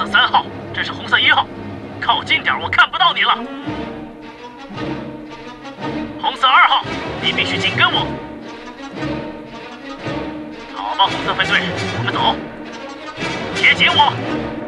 3号，这是红色1号，靠近点，我看不到你了。红色2号，你必须紧跟我。好吧，红色分队，我们走。接紧我。